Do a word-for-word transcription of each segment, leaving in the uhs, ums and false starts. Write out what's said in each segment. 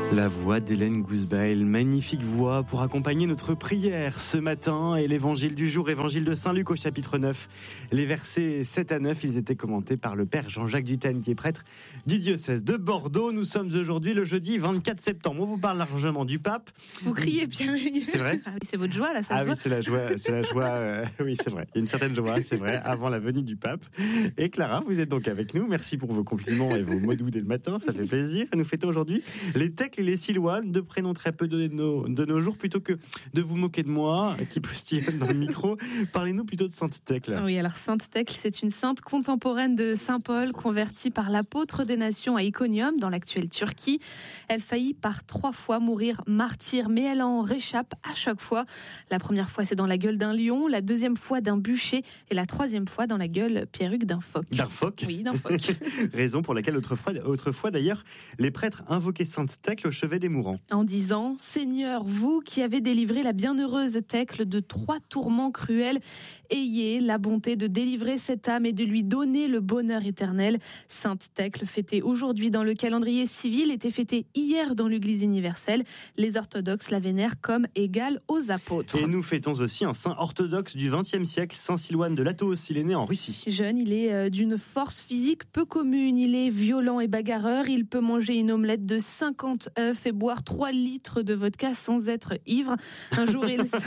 La voix d'Hélène Gousbail, magnifique voix pour accompagner notre prière ce matin et l'évangile du jour, évangile de Saint-Luc au chapitre neuf. Les versets sept à neuf, ils étaient commentés par le père Jean-Jacques Dutène qui est prêtre du diocèse de Bordeaux. Nous sommes aujourd'hui le jeudi vingt-quatre septembre. On vous parle largement du pape. Vous criez bien. C'est vrai? Ah oui, c'est votre joie là, ça Ah se oui, voit. c'est la joie, c'est la joie, euh, oui c'est vrai. Il y a une certaine joie, c'est vrai, avant la venue du pape. Et Clara, vous êtes donc avec nous. Merci pour vos compliments et vos mots doux dès le matin, ça fait plaisir. Nous fêtons aujourd'hui les Thècles et les Silouanes, deux prénoms très peu donnés de nos, de nos jours. Plutôt que de vous moquer de moi, qui postillonne dans le micro, parlez-nous plutôt de Sainte Thècle. Oui, alors Sainte Thècle, c'est une sainte contemporaine de Saint Paul, convertie par l'apôtre des nations à Iconium, dans l'actuelle Turquie. Elle faillit par trois fois mourir martyre, mais elle en réchappe à chaque fois. La première fois, c'est dans la gueule d'un lion, la deuxième fois d'un bûcher, et la troisième fois dans la gueule perruque d'un phoque. D'un phoque ? Oui, d'un phoque. Raison pour laquelle autrefois, autrefois d'ailleurs, les prêtres invoquaient Sainte Thècle au chevet des mourants. En disant « Seigneur, vous qui avez délivré la bienheureuse Thècle de trois tourments cruels, ayez la bonté de délivrer cette âme et de lui donner le bonheur éternel. » Sainte Thècle, fêtée aujourd'hui dans le calendrier civil, était fêtée hier dans l'Église universelle. Les orthodoxes la vénèrent comme égale aux apôtres. Et nous fêtons aussi un saint orthodoxe du vingtième siècle, Saint Silouane de Latos. Il est né en Russie. Jeune, il est d'une force physique peu commune. Il est violent et bagarreur. Il peut manger une omelette de cinquante œufs et boire trois litres de vodka sans être ivre. Un jour, il se...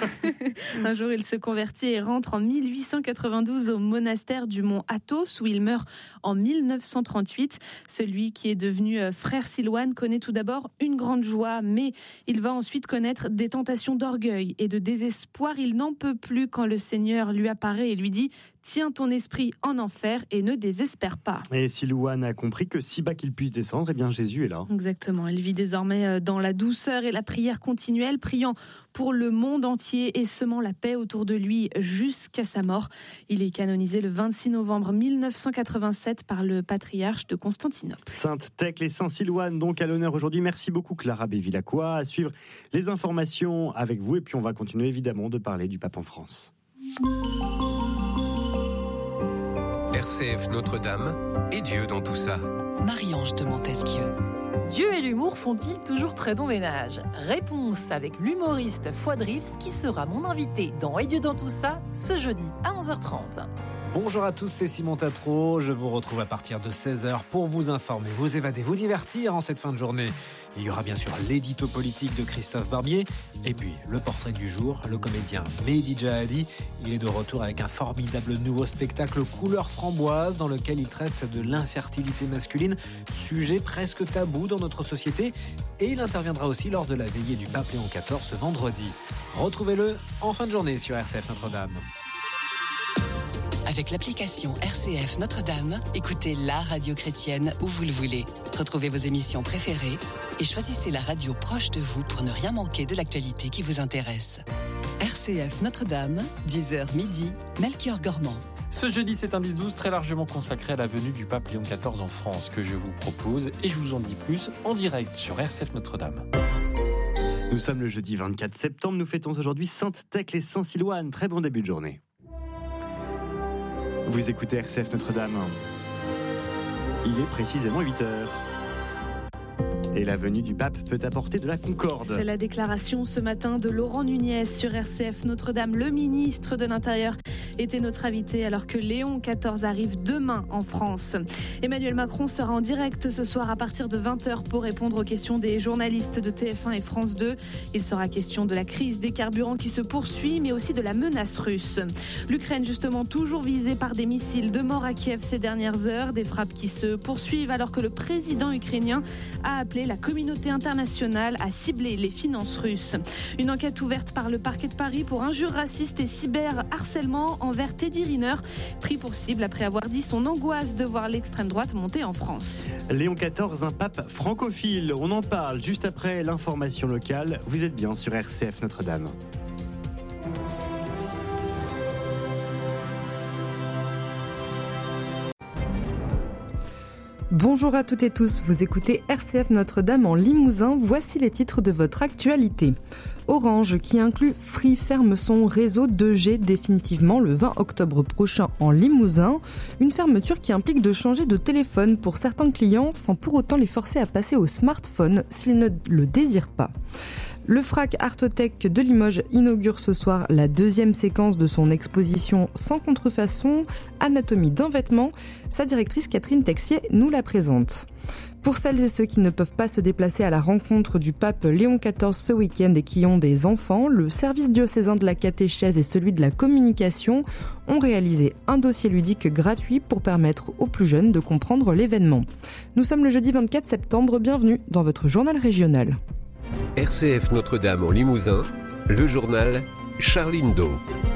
un jour, il se convertit et rentre en mille huit cent quatre-vingt-douze au monastère du mont Athos, où il meurt en mille neuf cent trente-huit. Celui qui est devenu frère Silouane connaît tout d'abord une grande joie, mais il va ensuite connaître des tentations d'orgueil et de désespoir. Il n'en peut plus quand le Seigneur lui apparaît et lui dit « Tiens ton esprit en enfer et ne désespère pas ». Et Silouane a compris que si bas qu'il puisse descendre, eh bien Jésus est là. Exactement, il vit désormais dans la douceur et la prière continuelle, priant pour le monde entier et semant la paix autour de lui jusqu'à sa mort. Il est canonisé le vingt-six novembre mille neuf cent quatre-vingt-sept par le patriarche de Constantinople. Sainte Thècle et Saint Silouane donc à l'honneur aujourd'hui. Merci beaucoup Clara Bévilacqua. À suivre les informations avec vous et puis on va continuer évidemment de parler du pape en France. R C F Notre-Dame et Dieu dans tout ça. Marie-Ange de Montesquieu. Dieu et l'humour font-ils toujours très bon ménage ? Réponse avec l'humoriste Fouad Rivs qui sera mon invité dans Et Dieu dans tout ça ce jeudi à onze heures trente. Bonjour à tous, c'est Simon Tatro. Je vous retrouve à partir de seize heures pour vous informer, vous évader, vous divertir en cette fin de journée. Il y aura bien sûr l'édito politique de Christophe Barbier et puis le portrait du jour, le comédien Mehdi Jahadi. Il est de retour avec un formidable nouveau spectacle couleur framboise dans lequel il traite de l'infertilité masculine, sujet presque tabou dans notre société. Et il interviendra aussi lors de la veillée du pape Léon quatorze ce vendredi. Retrouvez-le en fin de journée sur R C F Notre-Dame. Avec l'application R C F Notre-Dame, écoutez la radio chrétienne où vous le voulez. Retrouvez vos émissions préférées et choisissez la radio proche de vous pour ne rien manquer de l'actualité qui vous intéresse. R C F Notre-Dame, dix heures midi, Melchior Gormand. Ce jeudi, c'est un dix douze très largement consacré à la venue du pape Léon quatorze en France que je vous propose et je vous en dis plus en direct sur R C F Notre-Dame. Nous sommes le jeudi vingt-quatre septembre, nous fêtons aujourd'hui Sainte Thècle et Saint Silouane. Très bon début de journée. Vous écoutez R C F Notre-Dame. Il est précisément huit heures. Et la venue du pape peut apporter de la concorde. C'est la déclaration ce matin de Laurent Nunez sur R C F Notre-Dame. Le ministre de l'Intérieur était notre invité alors que Léon quatorze arrive demain en France. Emmanuel Macron sera en direct ce soir à partir de vingt heures pour répondre aux questions des journalistes de T F un et France deux. Il sera question de la crise des carburants qui se poursuit, mais aussi de la menace russe. L'Ukraine justement toujours visée par des missiles, de morts à Kiev ces dernières heures, des frappes qui se poursuivent alors que le président ukrainien a appelé la communauté internationale à cibler les finances russes. Une enquête ouverte par le parquet de Paris pour injures racistes et cyberharcèlement envers Teddy Riner, pris pour cible après avoir dit son angoisse de voir l'extrême droite monter en France. Léon quatorze, un pape francophile. On en parle juste après l'information locale. Vous êtes bien sur R C F Notre-Dame. Bonjour à toutes et tous, vous écoutez R C F Notre-Dame en Limousin, voici les titres de votre actualité. Orange, qui inclut Free, ferme son réseau deux G définitivement le vingt octobre prochain en Limousin. Une fermeture qui implique de changer de téléphone pour certains clients sans pour autant les forcer à passer au smartphone s'ils ne le désirent pas. Le Frac Artotech de Limoges inaugure ce soir la deuxième séquence de son exposition Sans contrefaçon, anatomie d'un vêtement. Sa directrice Catherine Texier nous la présente. Pour celles et ceux qui ne peuvent pas se déplacer à la rencontre du pape Léon quatorze ce week-end et qui ont des enfants, le service diocésain de la catéchèse et celui de la communication ont réalisé un dossier ludique gratuit pour permettre aux plus jeunes de comprendre l'événement. Nous sommes le jeudi vingt-quatre septembre, bienvenue dans votre journal régional. R C F Notre-Dame en Limousin, le journal Charline Do.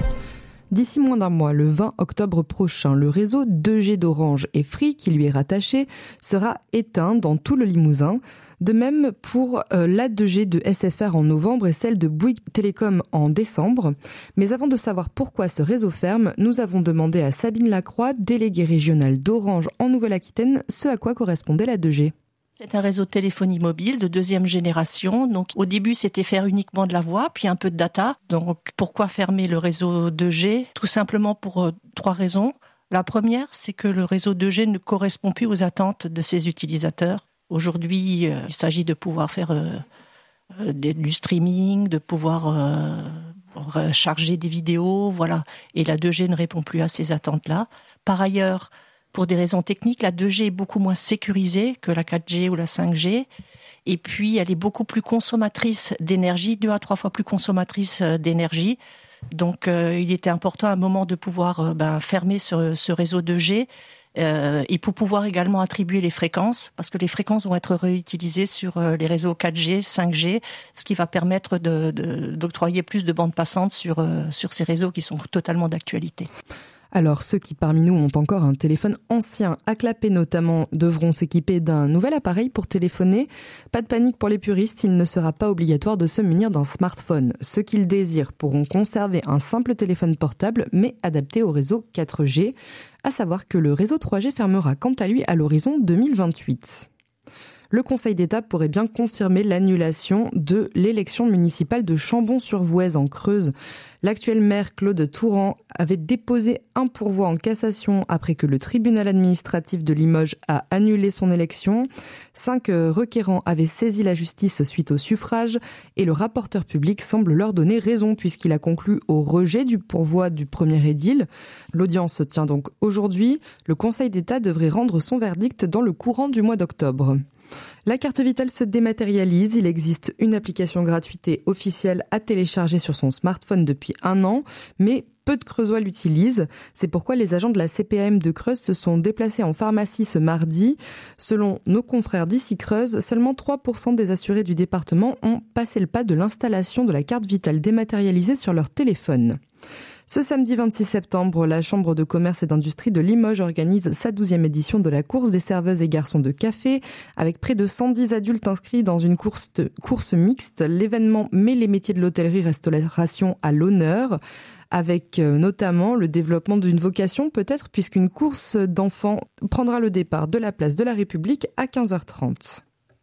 D'ici moins d'un mois, le vingt octobre prochain, le réseau deux G d'Orange et Free, qui lui est rattaché, sera éteint dans tout le Limousin. De même pour euh, la deux G de S F R en novembre et celle de Bouygues Télécom en décembre. Mais avant de savoir pourquoi ce réseau ferme, nous avons demandé à Sabine Lacroix, déléguée régionale d'Orange en Nouvelle-Aquitaine, ce à quoi correspondait la deux G. C'est un réseau de téléphonie mobile de deuxième génération. Donc, au début, c'était faire uniquement de la voix, puis un peu de data. Donc, pourquoi fermer le réseau deux G ? Tout simplement pour euh, trois raisons. La première, c'est que le réseau deux G ne correspond plus aux attentes de ses utilisateurs. Aujourd'hui, euh, il s'agit de pouvoir faire euh, euh, du streaming, de pouvoir euh, recharger des vidéos, voilà. Et la deux G ne répond plus à ces attentes-là. Par ailleurs, pour des raisons techniques, la deux G est beaucoup moins sécurisée que la quatre G ou la cinq G. Et puis, elle est beaucoup plus consommatrice d'énergie, deux à trois fois plus consommatrice d'énergie. Donc, euh, il était important à un moment de pouvoir euh, ben, fermer ce, ce réseau deux G euh, et pour pouvoir également attribuer les fréquences, parce que les fréquences vont être réutilisées sur euh, les réseaux quatre G, cinq G, ce qui va permettre de, de, d'octroyer plus de bandes passantes sur, euh, sur ces réseaux qui sont totalement d'actualité. Alors, ceux qui parmi nous ont encore un téléphone ancien à clapet notamment devront s'équiper d'un nouvel appareil pour téléphoner. Pas de panique pour les puristes, il ne sera pas obligatoire de se munir d'un smartphone. Ceux qui le désirent pourront conserver un simple téléphone portable, mais adapté au réseau quatre G. À savoir que le réseau trois G fermera quant à lui à l'horizon deux mille vingt-huit. Le Conseil d'État pourrait bien confirmer l'annulation de l'élection municipale de Chambon-sur-Voueize en Creuse. L'actuel maire Claude Touran avait déposé un pourvoi en cassation après que le tribunal administratif de Limoges a annulé son élection. Cinq requérants avaient saisi la justice suite au suffrage et le rapporteur public semble leur donner raison puisqu'il a conclu au rejet du pourvoi du premier édile. L'audience se tient donc aujourd'hui. Le Conseil d'État devrait rendre son verdict dans le courant du mois d'octobre. La carte vitale se dématérialise. Il existe une application gratuite et officielle à télécharger sur son smartphone depuis un an, mais peu de Creusois l'utilisent. C'est pourquoi les agents de la C P A M de Creuse se sont déplacés en pharmacie ce mardi. Selon nos confrères d'ici Creuse, seulement trois pour cent des assurés du département ont passé le pas de l'installation de la carte vitale dématérialisée sur leur téléphone. Ce samedi vingt-six septembre, la Chambre de commerce et d'industrie de Limoges organise sa douzième édition de la course des serveuses et garçons de café. Avec près de cent dix adultes inscrits dans une course, de, course mixte, l'événement met les métiers de l'hôtellerie-restauration à l'honneur, avec notamment le développement d'une vocation peut-être, puisqu'une course d'enfants prendra le départ de la place de la République à quinze heures trente.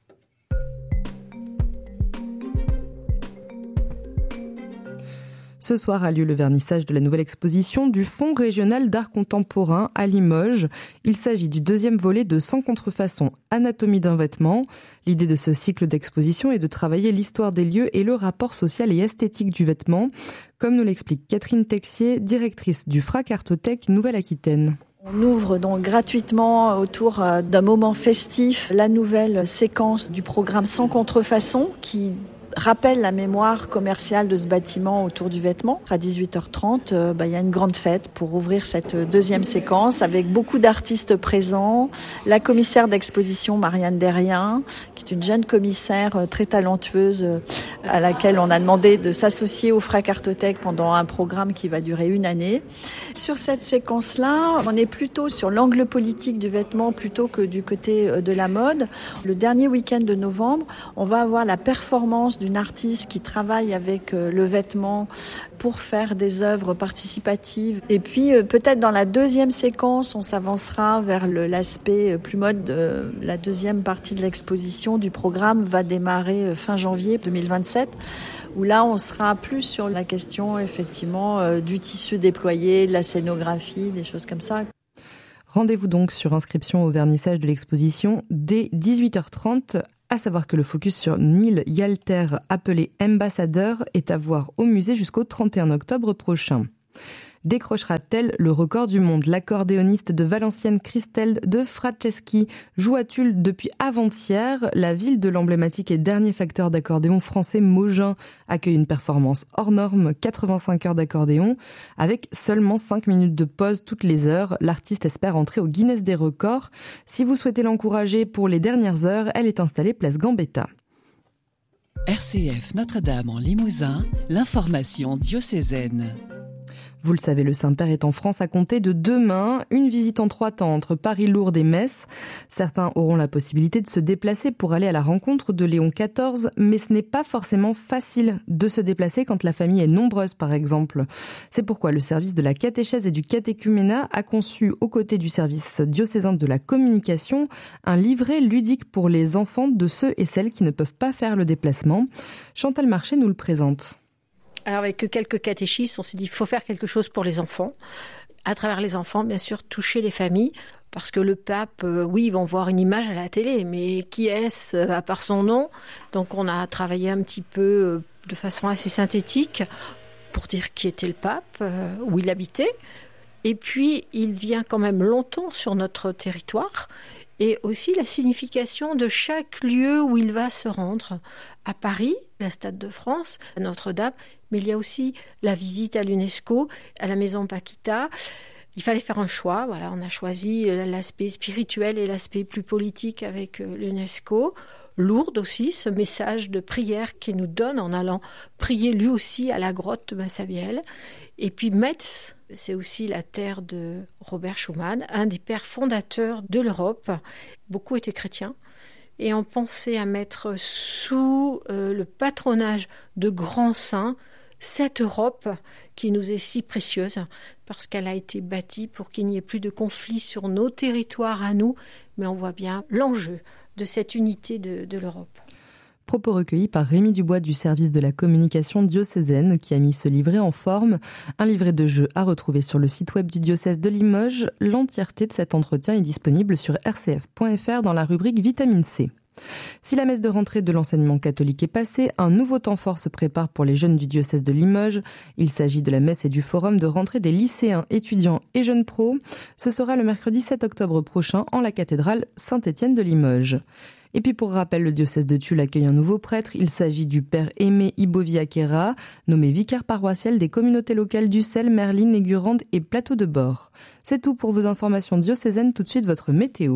Ce soir a lieu le vernissage de la nouvelle exposition du Fonds régional d'art contemporain à Limoges. Il s'agit du deuxième volet de Sans contrefaçon, anatomie d'un vêtement. L'idée de ce cycle d'exposition est de travailler l'histoire des lieux et le rapport social et esthétique du vêtement, comme nous l'explique Catherine Texier, directrice du Frac Artotech Nouvelle-Aquitaine. On ouvre donc gratuitement autour d'un moment festif la nouvelle séquence du programme Sans contrefaçon qui rappelle la mémoire commerciale de ce bâtiment autour du vêtement. À dix-huit heures trente, euh, bah, il y a une grande fête pour ouvrir cette deuxième séquence avec beaucoup d'artistes présents. La commissaire d'exposition Marianne Derrien, qui est une jeune commissaire très talentueuse à laquelle on a demandé de s'associer au Frac Artotech pendant un programme qui va durer une année. Sur cette séquence-là, on est plutôt sur l'angle politique du vêtement plutôt que du côté de la mode. Le dernier week-end de novembre, on va avoir la performance d'une artiste qui travaille avec le vêtement pour faire des œuvres participatives. Et puis euh, peut-être dans la deuxième séquence, on s'avancera vers le, l'aspect plus mode. Euh, la deuxième partie de l'exposition du programme va démarrer euh, fin janvier deux mille vingt-sept, où là on sera plus sur la question effectivement euh, du tissu déployé, de la scénographie, des choses comme ça. Rendez-vous donc sur inscription au vernissage de l'exposition dès dix-huit heures trente, à savoir que le focus sur Neil Yalter, appelé Ambassadeur, est à voir au musée jusqu'au trente et un octobre prochain. Décrochera-t-elle le record du monde ? L'accordéoniste de Valenciennes Christelle de Franceschi joue à Tulle depuis avant-hier. La ville de l'emblématique et dernier facteur d'accordéon français Mogin accueille une performance hors norme, quatre-vingt-cinq heures d'accordéon, avec seulement cinq minutes de pause toutes les heures. L'artiste espère entrer au Guinness des records. Si vous souhaitez l'encourager pour les dernières heures, elle est installée place Gambetta. R C F Notre-Dame en Limousin, l'information diocésaine. Vous le savez, le Saint-Père est en France à compter de demain. Une visite en trois temps entre Paris, Lourdes et Metz. Certains auront la possibilité de se déplacer pour aller à la rencontre de Léon quatorze, mais ce n'est pas forcément facile de se déplacer quand la famille est nombreuse, par exemple. C'est pourquoi le service de la catéchèse et du catéchuménat a conçu, aux côtés du service diocésain de la communication, un livret ludique pour les enfants de ceux et celles qui ne peuvent pas faire le déplacement. Chantal Marché nous le présente. Alors avec quelques catéchistes, on s'est dit qu'il faut faire quelque chose pour les enfants. À travers les enfants, bien sûr, toucher les familles. Parce que le pape, euh, oui, ils vont voir une image à la télé, mais qui est-ce à part son nom ? Donc on a travaillé un petit peu euh, de façon assez synthétique pour dire qui était le pape, euh, où il habitait. Et puis il vient quand même longtemps sur notre territoire. Et aussi la signification de chaque lieu où il va se rendre. À Paris, la Stade de France, à Notre-Dame, mais il y a aussi la visite à l'UNESCO, à la Maison Paquita. Il fallait faire un choix. Voilà, on a choisi l'aspect spirituel et l'aspect plus politique avec l'UNESCO. Lourdes aussi, ce message de prière qu'il nous donne en allant prier lui aussi à la grotte de Massabielle. Et puis Metz, c'est aussi la terre de Robert Schuman, un des pères fondateurs de l'Europe. Beaucoup étaient chrétiens. Et on pensait à mettre sous euh, le patronage de grands saints cette Europe qui nous est si précieuse parce qu'elle a été bâtie pour qu'il n'y ait plus de conflits sur nos territoires à nous, mais on voit bien l'enjeu de cette unité de, de l'Europe. Propos recueillis par Rémi Dubois du service de la communication diocésaine qui a mis ce livret en forme. Un livret de jeu à retrouver sur le site web du diocèse de Limoges. L'entièreté de cet entretien est disponible sur r c f point f r dans la rubrique Vitamine C. Si la messe de rentrée de l'enseignement catholique est passée, un nouveau temps fort se prépare pour les jeunes du diocèse de Limoges. Il s'agit de la messe et du forum de rentrée des lycéens, étudiants et jeunes pros. Ce sera le mercredi sept octobre prochain en la cathédrale Saint-Étienne de Limoges. Et puis pour rappel, le diocèse de Tulle accueille un nouveau prêtre. Il s'agit du père Aimé Iboviakera, nommé vicaire paroissial des communautés locales d'Ussel, Merline, Aigurande et Plateau de Bord. C'est tout pour vos informations diocésaines. Tout de suite, votre météo.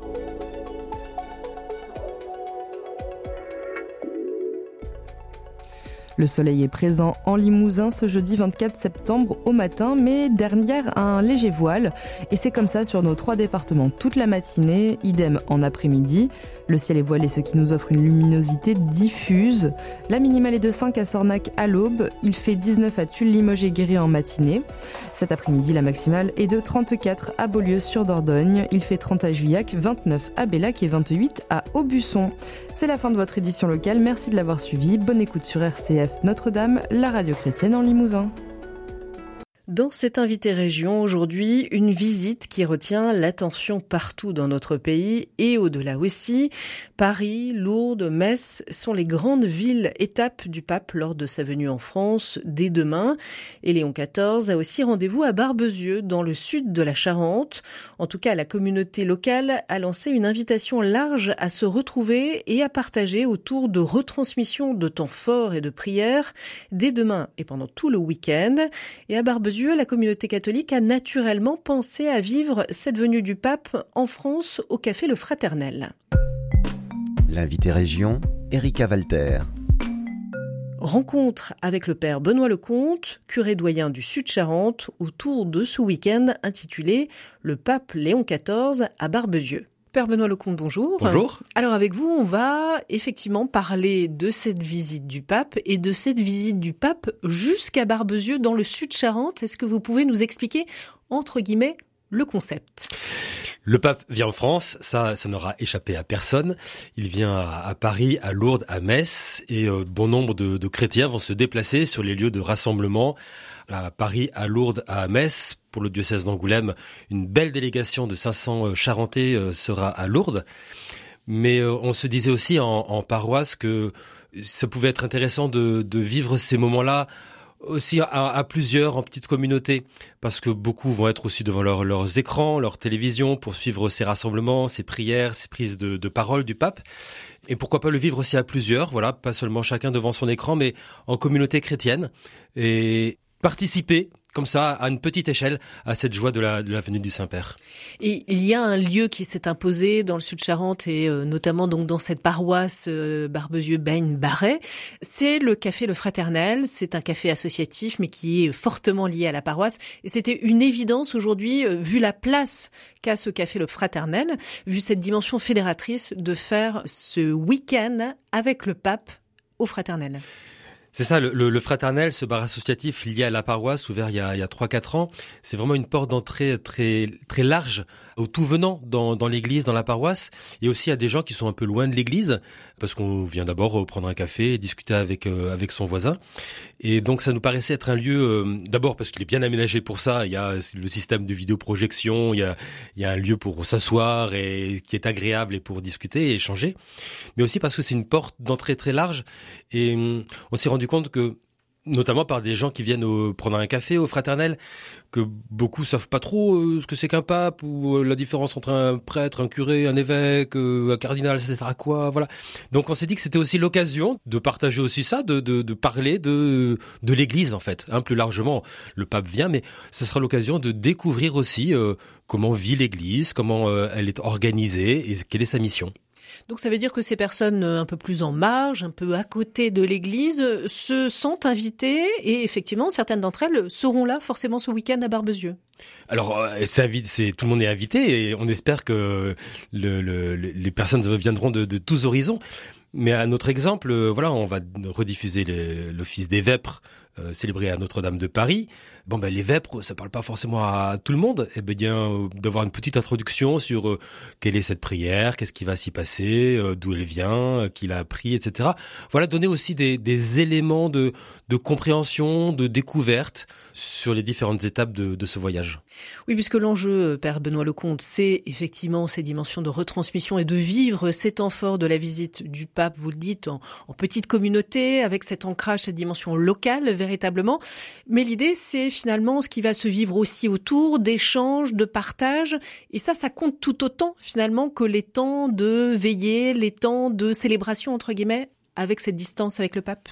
Le soleil est présent en Limousin ce jeudi vingt-quatre septembre au matin, mais derrière un léger voile. Et c'est comme ça sur nos trois départements toute la matinée, idem en après-midi. Le ciel est voilé, ce qui nous offre une luminosité diffuse. La minimale est de cinq à Sornac à l'aube. Il fait dix-neuf à Tulle, Limoges et Guéret en matinée. Cet après-midi, la maximale est de trente-quatre à Beaulieu-sur-Dordogne. Il fait trente à Juillac, vingt-neuf à Bellac et vingt-huit à Aubusson. C'est la fin de votre édition locale. Merci de l'avoir suivi. Bonne écoute sur R C F Notre-Dame, la radio chrétienne en Limousin. Dans cette invité région, aujourd'hui, une visite qui retient l'attention partout dans notre pays et au-delà aussi. Paris, Lourdes, Metz sont les grandes villes étapes du pape lors de sa venue en France dès demain. Et Léon quatorze a aussi rendez-vous à Barbezieux, dans le sud de la Charente. En tout cas, la communauté locale a lancé une invitation large à se retrouver et à partager autour de retransmissions de temps forts et de prières dès demain et pendant tout le week-end. Et à Barbezieux, la communauté catholique a naturellement pensé à vivre cette venue du pape en France au Café Le Fraternel. L'invité région, Erika Walter. Rencontre avec le père Benoît Lecomte, curé doyen du Sud-Charente, autour de ce week-end intitulé « Le pape Léon quatorze à Barbezieux ». Père Benoît Lecomte, bonjour. Bonjour. Alors avec vous, on va effectivement parler de cette visite du pape et de cette visite du pape jusqu'à Barbezieux dans le sud Charente. Est-ce que vous pouvez nous expliquer, entre guillemets, le concept ? Le pape vient en France, ça, ça n'aura échappé à personne. Il vient à, à Paris, à Lourdes, à Metz, et euh, bon nombre de, de chrétiens vont se déplacer sur les lieux de rassemblement. À Paris, à Lourdes, à Metz, pour le diocèse d'Angoulême, une belle délégation de cinq cents Charentais euh, sera à Lourdes. Mais euh, on se disait aussi en, en paroisse que ça pouvait être intéressant de, de vivre ces moments-là aussi à, à plusieurs, en petite communauté, parce que beaucoup vont être aussi devant leur, leurs écrans, leur télévision, pour suivre ces rassemblements, ces prières, ces prises de, de parole du pape. Et pourquoi pas le vivre aussi à plusieurs, voilà, pas seulement chacun devant son écran, mais en communauté chrétienne, et participer comme ça, à une petite échelle, à cette joie de la, de la venue du Saint-Père. Et il y a un lieu qui s'est imposé dans le Sud-Charente et euh, notamment donc dans cette paroisse euh, Barbezieux-Baigne-Barret. C'est le Café Le Fraternel. C'est un café associatif, mais qui est fortement lié à la paroisse. Et c'était une évidence aujourd'hui, euh, vu la place qu'a ce Café Le Fraternel, vu cette dimension fédératrice, de faire ce week-end avec le pape au Fraternel. C'est ça, le, le, le Fraternel, ce bar associatif lié à la paroisse, ouvert il y a, il y a trois quatre ans, c'est vraiment une porte d'entrée très très large aux tout venants dans, dans l'église, dans la paroisse, et aussi à des gens qui sont un peu loin de l'église, parce qu'on vient d'abord prendre un café et discuter avec euh, avec son voisin. Et donc ça nous paraissait être un lieu, euh, d'abord parce qu'il est bien aménagé pour ça, il y a le système de vidéoprojection, il y a, il y a un lieu pour s'asseoir et qui est agréable et pour discuter et échanger, mais aussi parce que c'est une porte d'entrée très large, et on s'est rendu compte que, notamment par des gens qui viennent au, prendre un café au Fraternel, que beaucoup savent pas trop euh, ce que c'est qu'un pape, ou euh, la différence entre un prêtre, un curé, un évêque, euh, un cardinal, et cetera quoi, voilà. Donc on s'est dit que c'était aussi l'occasion de partager aussi ça, de, de, de parler de, de l'Église en fait, hein, plus largement. Le pape vient, mais ce sera l'occasion de découvrir aussi euh, comment vit l'Église, comment euh, elle est organisée et quelle est sa mission. Donc ça veut dire que ces personnes un peu plus en marge, un peu à côté de l'église, se sentent invitées et effectivement, certaines d'entre elles seront là forcément ce week-end à Barbezieux. Alors, c'est, c'est, tout le monde est invité et on espère que le, le, les personnes viendront de, de tous horizons. Mais à notre exemple, voilà, on va rediffuser les, l'office des vêpres euh, célébré à Notre-Dame de Paris. Bon, ben les vêpres, ça parle pas forcément à tout le monde. Eh bien, euh, d'avoir une petite introduction sur euh, quelle est cette prière, qu'est-ce qui va s'y passer, euh, d'où elle vient, euh, qui l'a appris, et cetera. Voilà, donner aussi des, des éléments de, de compréhension, de découverte sur les différentes étapes de, de ce voyage. Oui, puisque l'enjeu, Père Benoît Lecomte, c'est effectivement ces dimensions de retransmission et de vivre ces temps forts de la visite du pape, vous le dites, en, en petite communauté, avec cet ancrage, cette dimension locale, véritablement. Mais l'idée, c'est finalement ce qui va se vivre aussi autour d'échanges, de partage. Et ça, ça compte tout autant, finalement, que les temps de veillée, les temps de célébration, entre guillemets, avec cette distance avec le pape.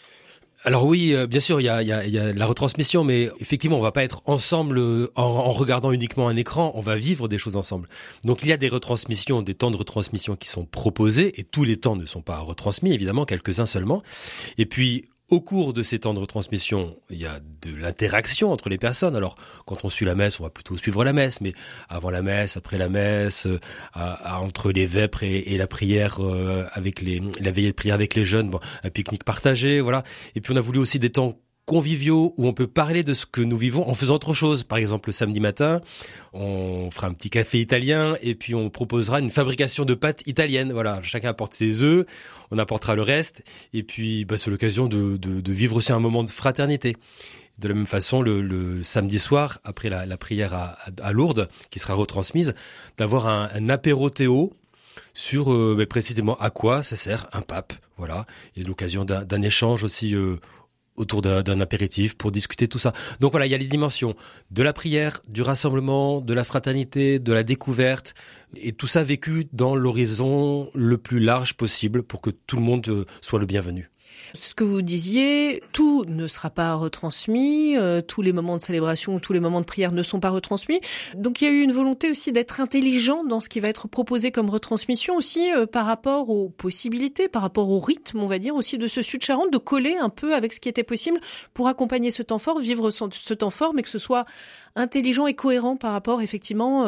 Alors oui, euh, bien sûr, il y a, il y, a, il y a la retransmission, mais effectivement, on va pas être ensemble en, en regardant uniquement un écran, on va vivre des choses ensemble. Donc il y a des retransmissions, des temps de retransmission qui sont proposés, et tous les temps ne sont pas retransmis, évidemment, quelques-uns seulement. Et puis, au cours de ces temps de retransmission, il y a de l'interaction entre les personnes. Alors, quand on suit la messe, on va plutôt suivre la messe, mais avant la messe, après la messe, euh, à, à, entre les vêpres et, et la prière euh, avec les, la veillée de prière avec les jeunes, bon, un pique-nique partagé, voilà. Et puis on a voulu aussi des temps conviviaux où on peut parler de ce que nous vivons en faisant autre chose. Par exemple, le samedi matin, on fera un petit café italien et puis on proposera une fabrication de pâtes italiennes. Voilà, chacun apporte ses œufs, on apportera le reste et puis bah, c'est l'occasion de, de, de vivre aussi un moment de fraternité. De la même façon, le, le samedi soir, après la, la prière à, à Lourdes, qui sera retransmise, d'avoir un, un apéro-théo sur euh, bah, précisément à quoi ça sert un pape. Voilà, et l'occasion d'un, d'un échange aussi euh, autour d'un, d'un apéritif pour discuter tout ça. Donc voilà, il y a les dimensions de la prière, du rassemblement, de la fraternité, de la découverte, et tout ça vécu dans l'horizon le plus large possible pour que tout le monde soit le bienvenu. Ce que vous disiez, tout ne sera pas retransmis, euh, tous les moments de célébration, tous les moments de prière ne sont pas retransmis. Donc il y a eu une volonté aussi d'être intelligent dans ce qui va être proposé comme retransmission aussi euh, par rapport aux possibilités, par rapport au rythme, on va dire, aussi de ce Sud-Charente, de coller un peu avec ce qui était possible pour accompagner ce temps fort, vivre ce temps fort, mais que ce soit intelligent et cohérent par rapport effectivement euh,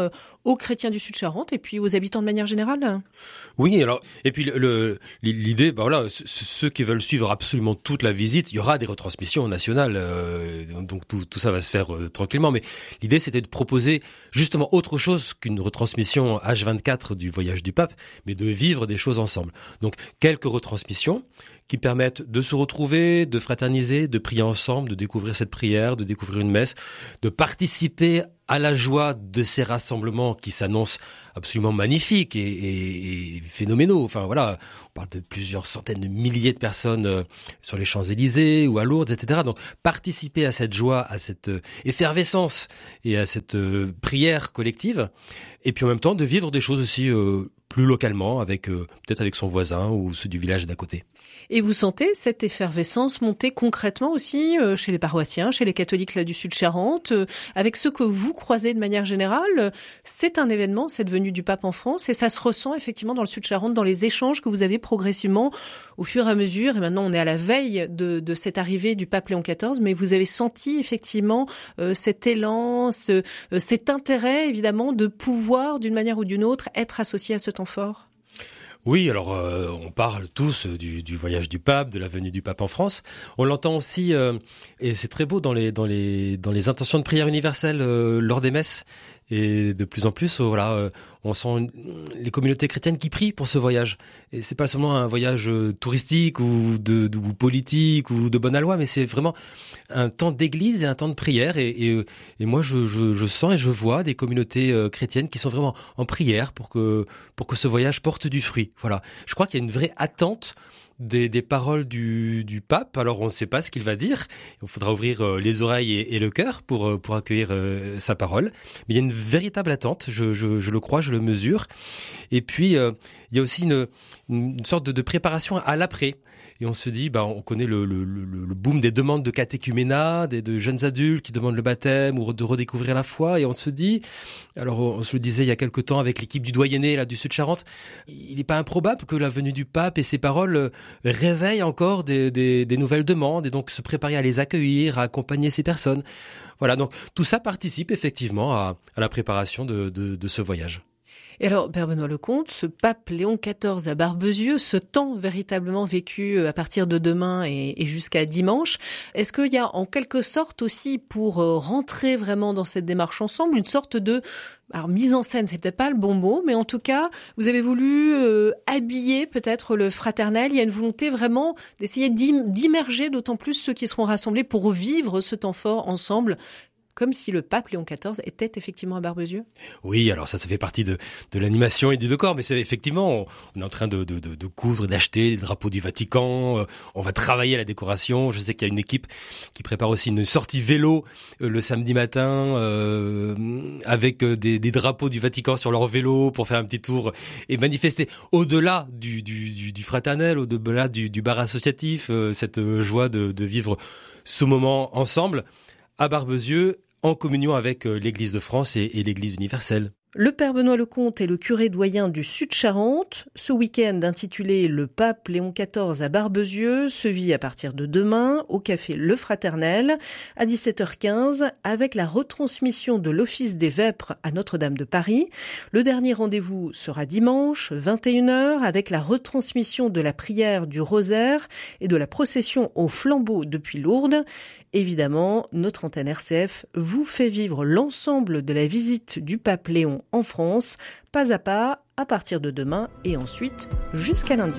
aux chrétiens du Sud-Charente et puis aux habitants de manière générale? Oui, alors, et puis le, le, l'idée, ben voilà, ceux qui veulent suivre absolument toute la visite, il y aura des retransmissions nationales, euh, donc tout, tout ça va se faire euh, tranquillement, mais l'idée c'était de proposer justement autre chose qu'une retransmission H vingt-quatre du voyage du pape, mais de vivre des choses ensemble. Donc quelques retransmissions qui permettent de se retrouver, de fraterniser, de prier ensemble, de découvrir cette prière, de découvrir une messe, de participer à la joie de ces rassemblements qui s'annoncent absolument magnifiques et, et, et phénoménaux. Enfin voilà, on parle de plusieurs centaines de milliers de personnes sur les Champs-Élysées ou à Lourdes, et cetera. Donc participer à cette joie, à cette effervescence et à cette prière collective, et puis en même temps de vivre des choses aussi euh, plus localement, avec euh, peut-être avec son voisin ou ceux du village d'à côté. Et vous sentez cette effervescence monter concrètement aussi euh, chez les paroissiens, chez les catholiques là du Sud-Charente, euh, avec ceux que vous croisez de manière générale? C'est un événement, cette venue du pape en France, et ça se ressent effectivement dans le Sud-Charente, dans les échanges que vous avez progressivement au fur et à mesure. Et maintenant, on est à la veille de, de cette arrivée du pape Léon quatorze, mais vous avez senti effectivement euh, cet élan, ce, euh, cet intérêt évidemment de pouvoir, d'une manière ou d'une autre, être associé à ce temps fort? Oui, alors euh, on parle tous du, du voyage du pape, de la venue du pape en France. On l'entend aussi, euh, et c'est très beau dans les dans les dans les intentions de prière universelle euh, lors des messes. Et de plus en plus, euh, voilà, euh, on sent une, les communautés chrétiennes qui prient pour ce voyage. Et c'est pas seulement un voyage euh, touristique ou de, de ou politique ou de bonne aloi, mais c'est vraiment un temps d'église et un temps de prière. Et, et, et moi, je, je, je sens et je vois des communautés euh, chrétiennes qui sont vraiment en prière pour que pour que ce voyage porte du fruit. Voilà, je crois qu'il y a une vraie attente Des, des paroles du, du pape. Alors on ne sait pas ce qu'il va dire. Il faudra ouvrir euh, les oreilles et, et le cœur pour, euh, pour accueillir euh, sa parole. Mais il y a une véritable attente, je, je, je le crois, je le mesure. Et puis euh, il y a aussi une, une sorte de, de préparation à l'après. Et on se dit, bah, on connaît le, le, le, le boom des demandes de catéchuménat, des de jeunes adultes qui demandent le baptême ou de redécouvrir la foi. Et on se dit, alors on se le disait il y a quelque temps avec l'équipe du doyenné là du Sud-Charente, il n'est pas improbable que la venue du pape et ses paroles réveillent encore des, des, des nouvelles demandes et donc se préparer à les accueillir, à accompagner ces personnes. Voilà, donc tout ça participe effectivement à, à la préparation de, de, de ce voyage. Et alors, Père Benoît Lecomte, ce pape Léon quatorze à Barbezieux, ce temps véritablement vécu à partir de demain et, et jusqu'à dimanche, est-ce qu'il y a en quelque sorte aussi, pour rentrer vraiment dans cette démarche ensemble, une sorte de... Alors, mise en scène, c'est peut-être pas le bon mot, mais en tout cas, vous avez voulu euh, habiller peut-être le fraternel. Il y a une volonté vraiment d'essayer d'im- d'immerger d'autant plus ceux qui seront rassemblés pour vivre ce temps fort ensemble, comme si le pape Léon quatorze était effectivement à Barbezieux. Oui, alors ça, ça fait partie de, de l'animation et du décor, mais c'est effectivement, on, on est en train de, de, de, de coudre, d'acheter des drapeaux du Vatican, euh, on va travailler à la décoration. Je sais qu'il y a une équipe qui prépare aussi une sortie vélo euh, le samedi matin euh, avec des, des drapeaux du Vatican sur leur vélo pour faire un petit tour et manifester au-delà du, du, du, du fraternel, au-delà du, du bar associatif, euh, cette joie de, de vivre ce moment ensemble à Barbezieux, en communion avec l'Église de France et, et l'Église universelle. Le Père Benoît Lecomte est le curé doyen du Sud-Charente. Ce week-end intitulé « Le pape Léon quatorze à Barbezieux » se vit à partir de demain au café Le Fraternel à dix-sept heures quinze avec la retransmission de l'Office des Vêpres à Notre-Dame de Paris. Le dernier rendez-vous sera dimanche, vingt et une heures, avec la retransmission de la prière du Rosaire et de la procession au flambeau depuis Lourdes. Évidemment, notre antenne R C F vous fait vivre l'ensemble de la visite du pape Léon en France, pas à pas, à partir de demain et ensuite jusqu'à lundi.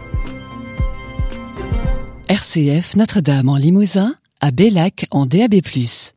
R C F Notre-Dame en Limousin, à Bellac en D A B plus.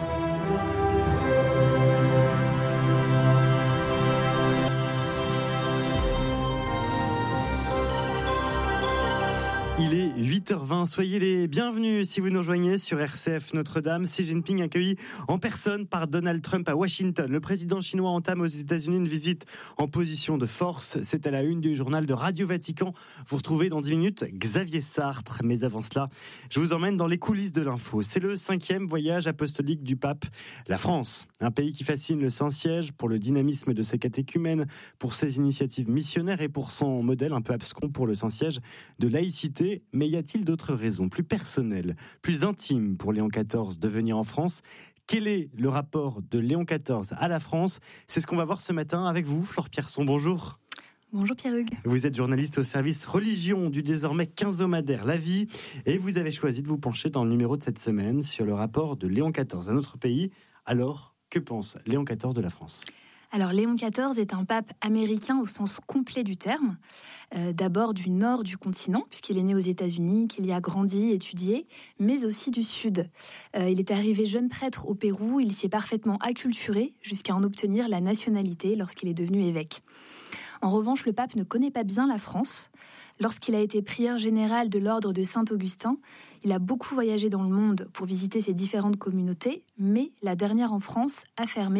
Il est huit heures vingt, soyez les bienvenus si vous nous rejoignez sur R C F Notre-Dame. Xi Jinping accueilli en personne par Donald Trump à Washington. Le président chinois entame aux États-Unis une visite en position de force. C'est à la une du journal de Radio Vatican. Vous retrouvez dans dix minutes Xavier Sartre. Mais avant cela, je vous emmène dans les coulisses de l'info. C'est le cinquième voyage apostolique du pape. La France, un pays qui fascine le Saint-Siège pour le dynamisme de ses catéchumènes, pour ses initiatives missionnaires et pour son modèle un peu abscon pour le Saint-Siège de laïcité. Mais y a-t-il d'autres raisons plus personnelles, plus intimes pour Léon quatorze de venir en France ? Quel est le rapport de Léon quatorze à la France ? C'est ce qu'on va voir ce matin avec vous, Flore Pierson. Bonjour. Bonjour Pierre-Hugues. Vous êtes journaliste au service religion du désormais quinzomadaire La Vie et vous avez choisi de vous pencher dans le numéro de cette semaine sur le rapport de Léon quatorze à notre pays. Alors, que pense Léon quatorze de la France ? Alors Léon quatorze est un pape américain au sens complet du terme. Euh, d'abord du nord du continent, puisqu'il est né aux États-Unis, qu'il y a grandi, étudié, mais aussi du sud. Euh, il est arrivé jeune prêtre au Pérou, il s'y est parfaitement acculturé jusqu'à en obtenir la nationalité lorsqu'il est devenu évêque. En revanche, le pape ne connaît pas bien la France. Lorsqu'il a été prieur général de l'ordre de Saint-Augustin, il a beaucoup voyagé dans le monde pour visiter ses différentes communautés, mais la dernière en France a fermé